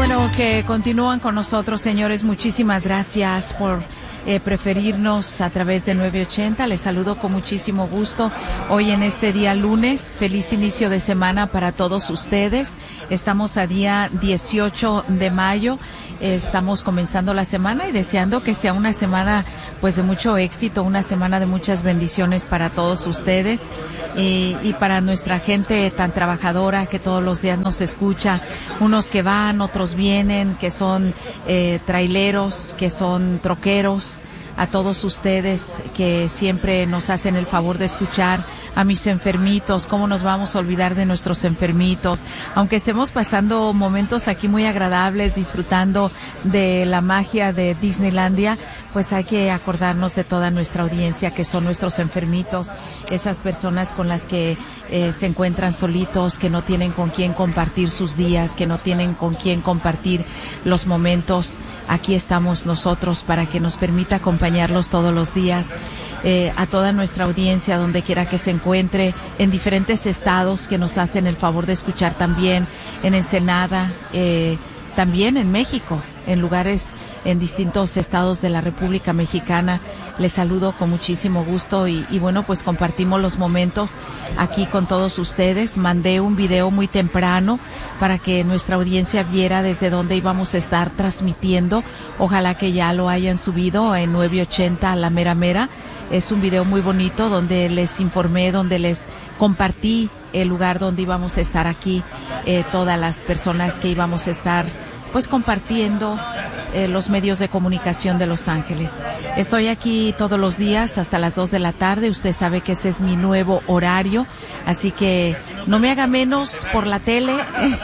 bueno, que continúan con nosotros, señores. Muchísimas gracias por preferirnos a través de 980. Les saludo con muchísimo gusto hoy en este día lunes. Feliz inicio de semana para todos ustedes. Estamos a día 18 de mayo. Estamos comenzando la semana y deseando que sea una semana pues de mucho éxito, una semana de muchas bendiciones para todos ustedes y para nuestra gente tan trabajadora que todos los días nos escucha, unos que van, otros vienen, que son traileros, que son troqueros. A todos ustedes que siempre nos hacen el favor de escuchar, a mis enfermitos, cómo nos vamos a olvidar de nuestros enfermitos, aunque estemos pasando momentos aquí muy agradables, disfrutando de la magia de Disneylandia, pues hay que acordarnos de toda nuestra audiencia que son nuestros enfermitos, esas personas con las que se encuentran solitos, que no tienen con quién compartir sus días, que no tienen con quién compartir los momentos. Aquí estamos nosotros para que nos permita acompañarlos todos los días. A toda nuestra audiencia, donde quiera que se encuentre, en diferentes estados que nos hacen el favor de escuchar también, en Ensenada, también en México, en lugares, en distintos estados de la República Mexicana. Les saludo con muchísimo gusto y bueno, pues compartimos los momentos aquí con todos ustedes. Mandé un video muy temprano para que nuestra audiencia viera desde dónde íbamos a estar transmitiendo. Ojalá que ya lo hayan subido en 980 a la mera mera. Es un video muy bonito donde les informé, donde les compartí el lugar donde íbamos a estar aquí, todas las personas que íbamos a estar pues compartiendo los medios de comunicación de Los Ángeles. Estoy aquí todos los días hasta las 2 de la tarde. Usted sabe que ese es mi nuevo horario, así que no me haga menos por la tele.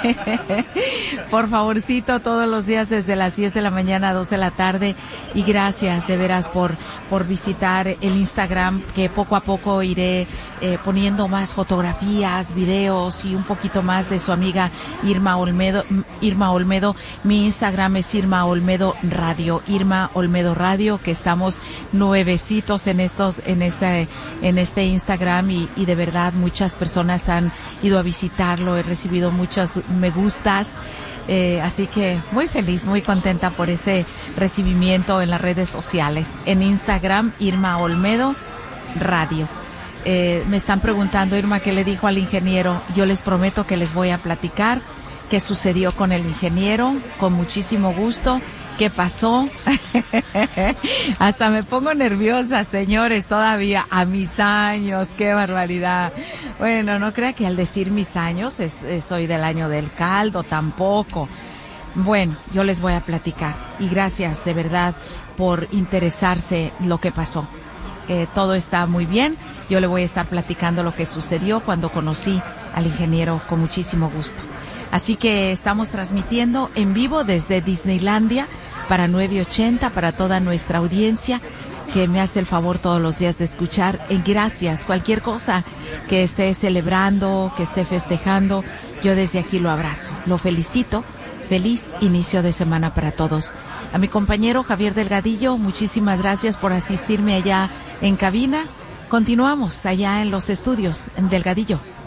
Por favorcito, todos los días desde las 10 de la mañana a 2 de la tarde. Y gracias de veras por visitar el Instagram, que poco a poco iré poniendo más fotografías, videos y un poquito más de su amiga Irma Olmedo. Mi Instagram es Irma Olmedo Radio, que estamos nuevecitos en este Instagram y de verdad muchas personas han ido a visitarlo. He recibido muchos me gustas. Así que muy feliz, muy contenta por ese recibimiento en las redes sociales. En Instagram, Irma Olmedo Radio. Me están preguntando, Irma, ¿qué le dijo al ingeniero? Yo les prometo que les voy a platicar qué sucedió con el ingeniero, con muchísimo gusto. ¿Qué pasó? Hasta me pongo nerviosa, señores, todavía a mis años. ¡Qué barbaridad! Bueno, no crea que al decir mis años soy del año del caldo, tampoco. Bueno, yo les voy a platicar. Y gracias, de verdad, por interesarse lo que pasó. Todo está muy bien. Yo le voy a estar platicando lo que sucedió cuando conocí al ingeniero con muchísimo gusto. Así que estamos transmitiendo en vivo desde Disneylandia para 980, para toda nuestra audiencia que me hace el favor todos los días de escuchar. Gracias, cualquier cosa que esté celebrando, que esté festejando, yo desde aquí lo abrazo, lo felicito. Feliz inicio de semana para todos. A mi compañero Javier Delgadillo, muchísimas gracias por asistirme allá en cabina. Continuamos allá en los estudios, en Delgadillo.